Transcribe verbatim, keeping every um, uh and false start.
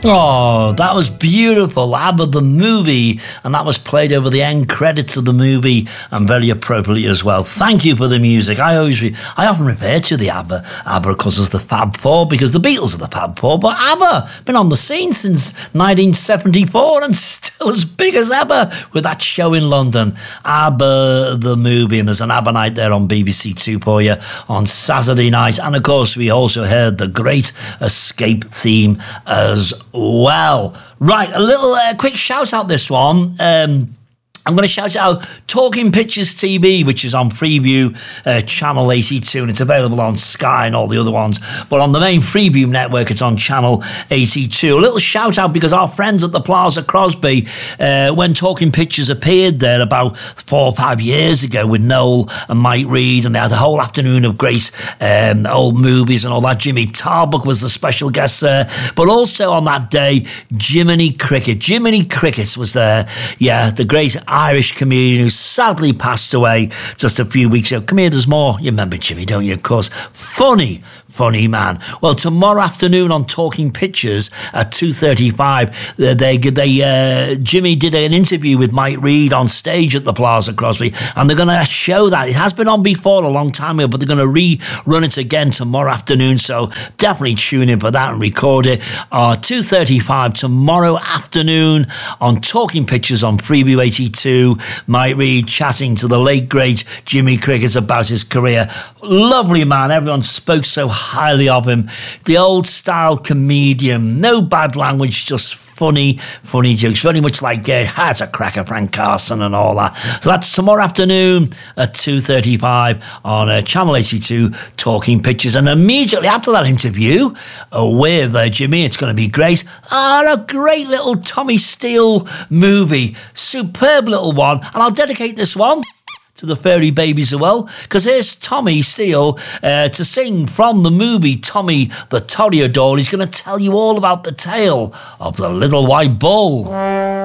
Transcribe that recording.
Oh, that was beautiful. ABBA the movie, and that was played over the end credits of the movie, and very appropriately as well. Thank you for the music. I always, re- I often refer to the ABBA, ABBA of course as the Fab Four, because the Beatles are the Fab Four, but ABBA been on the scene since nineteen seventy-four and still as big as ever with that show in London, ABBA the movie, and there's an ABBA night there on B B C Two for you on Saturday night, and of course we also heard the Great Escape theme as well. Right, a little uh, quick shout out this one. Um, I'm going to shout out Talking Pictures T V, which is on Freeview uh, Channel eighty-two, and it's available on Sky and all the other ones. But on the main Freeview network, it's on Channel eighty-two. A little shout out because our friends at the Plaza Crosby, uh, when Talking Pictures appeared there about four or five years ago with Noel and Mike Reid, and they had a whole afternoon of great um, old movies and all that. Jimmy Tarbuck was the special guest there. But also on that day, Jiminy Cricket. Jiminy Cricket was there. Yeah, the great Irish comedian who sadly passed away just a few weeks ago. Come here, there's more. You remember Jimmy, don't you? Of course. Funny, funny man. Well, tomorrow afternoon on Talking Pictures at two thirty-five, they, they, they uh, Jimmy did an interview with Mike Reid on stage at the Plaza Crosby, and they're going to show that. It has been on before a long time ago, but they're going to rerun it again tomorrow afternoon, so definitely tune in for that and record it. Uh, two thirty-five tomorrow afternoon on Talking Pictures on Freeview eighty-two. Mike Reid chatting to the late, great Jimmy Cricket about his career. Lovely man. Everyone spoke so highly of him. The old style comedian. No bad language, just funny, funny jokes. Very much like uh, Heart a Cracker, Frank Carson and all that. So that's tomorrow afternoon at two thirty-five on uh, Channel eighty-two, Talking Pictures. And immediately after that interview uh, with uh, Jimmy, it's going to be great. Ah, a great little Tommy Steele movie. Superb little one. And I'll dedicate this one to the fairy babies as well, because here's Tommy Steele uh, to sing from the movie Tommy the Toreador. He's going to tell you all about the tale of the little white bull.